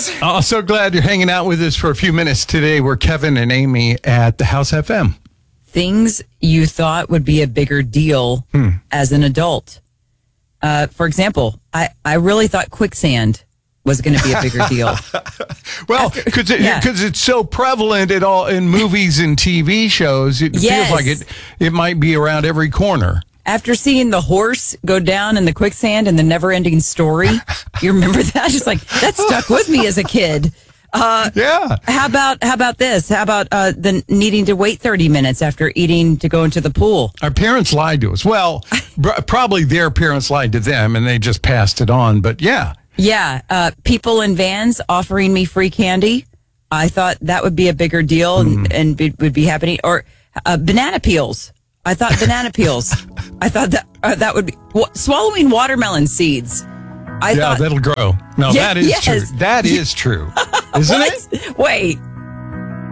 is. Oh, so glad you're hanging out with us for a few minutes today. We're Kevin and Amy at the House FM. Things you thought would be a bigger deal as an adult. For example, I really thought quicksand was going to be a bigger deal. Well, because it's so prevalent in movies and TV shows, it feels like it might be around every corner. After seeing the horse go down in the quicksand in the Never-Ending Story, you remember that? Just like that stuck with me as a kid. Yeah. How about this? How about the needing to wait 30 minutes after eating to go into the pool? Our parents lied to us. Well, probably their parents lied to them and they just passed it on. But yeah. Yeah. People in vans offering me free candy. I thought that would be a bigger deal and would be happening. Or banana peels. I thought banana peels. I thought that would be swallowing watermelon seeds. I thought that'll grow. No, that is true. That is true. Isn't it? Wait.